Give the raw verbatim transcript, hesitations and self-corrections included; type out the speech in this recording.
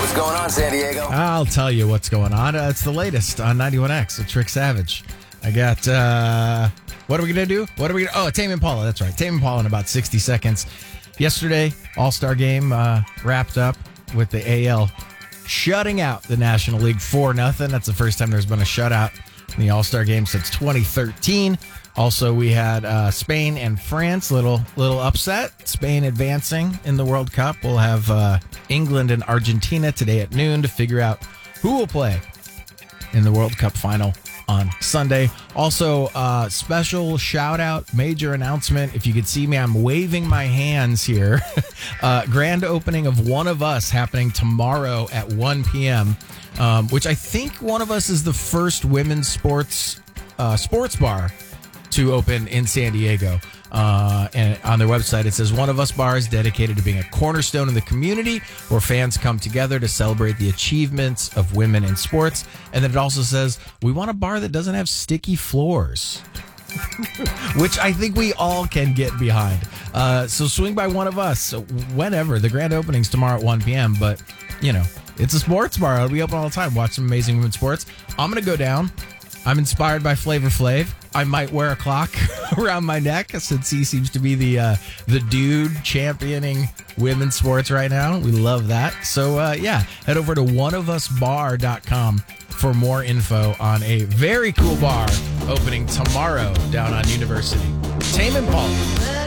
What's going on, San Diego? I'll tell you what's going on. Uh, it's the latest on ninety-one X with Trick Savage. I got, uh, what are we going to do? What are we going to, oh, Tame Impala. That's right. Tame Impala in about sixty seconds. Yesterday, All-Star game uh, wrapped up with the A L shutting out the National League four nothing. That's the first time there's been a shutout in the All-Star game since twenty thirteen. Also, we had uh, Spain and France, little little upset. Spain advancing in the World Cup. We'll have uh, England and Argentina today at noon to figure out who will play in the World Cup final on Sunday. Also, uh, special shout out, major announcement. If you could see me, I'm waving my hands here. uh, grand opening of One of Us happening tomorrow at one p.m., um, which I think One of Us is the first women's sports uh, sports bar to open in San Diego. Uh, and on their website, it says One of Us Bar is dedicated to being a cornerstone in the community where fans come together to celebrate the achievements of women in sports. And then it also says, we want a bar that doesn't have sticky floors, which I think we all can get behind. Uh, so swing by One of Us whenever. The grand opening's tomorrow at one p.m., but, you know, it's a sports bar. It'll be open all the time. Watch some amazing women's sports. I'm going to go down. I'm inspired by Flavor Flav. I might wear a clock around my neck since he seems to be the uh, the dude championing women's sports right now. We love that. So, uh, yeah, head over to one of us bar dot com for more info on a very cool bar opening tomorrow down on University. Tame Impala.